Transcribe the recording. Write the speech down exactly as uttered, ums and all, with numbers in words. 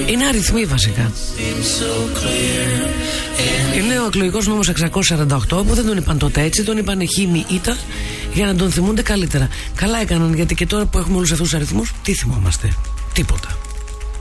Είναι αριθμοί βασικά. Είναι ο εκλογικός νόμος εξακόσια σαράντα οκτώ που δεν τον είπαν τότε έτσι, τον είπαν χήμη ήτα για να τον θυμούνται καλύτερα. Καλά έκαναν, γιατί και τώρα που έχουμε όλους αυτούς τους αριθμούς, τι θυμόμαστε? Τίποτα.